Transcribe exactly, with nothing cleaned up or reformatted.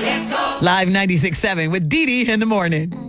Live ninety-six point seven with Dee Dee in the morning.